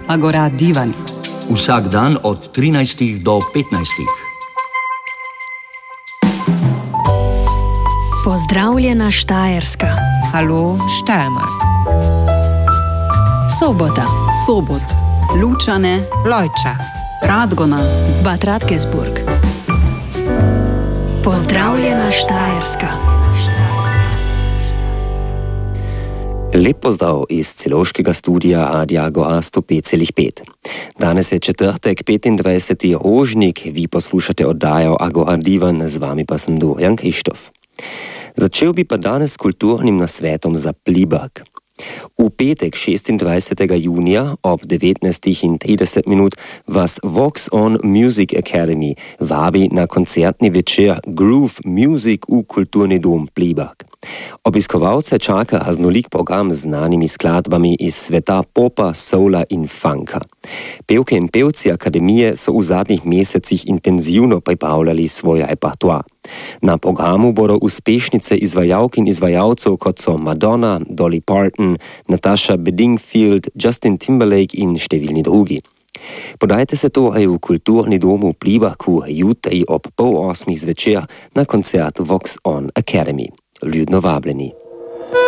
Agora Divan. Vsak dan od 13 do 15. Pozdravljena Štajerska. Halo Steiermark. Sobota. Sobot. Lučane. Lojča. Radgona. Bad Radkersburg. Pozdravljena Štajerska. Lep pozdrav iz celoškega studija Adiago A 105,5. Danes je četrtek, 25. rožnik, vi poslušate oddajo Agora Divan, z vami pa sem Dorijan Krištof. Začel bi pa danes s kulturnim nasvetom za Pliberg. V petek 26. junija ob 19:30 vas Vox On Music Academy vabi na koncertni večer Groove Music v Kulturni dom Pliberg. Obiskovalce čaka raznolik program z znanimi skladbami iz sveta popa, soula in funka. Pevke in pevci akademije so v zadnjih mesecih intenzivno pripravljali svoj repertoar. Na programu bodo uspešnice izvajalk in izvajalcev, kot so Madonna, Dolly Parton, Natasha Bedingfield, Justin Timberlake in številni drugi. Podajte se torej v Kulturni domu Plibergu jutri ob 7:30 zvečer na koncert Vox On Academy. Ljudno vabljeni.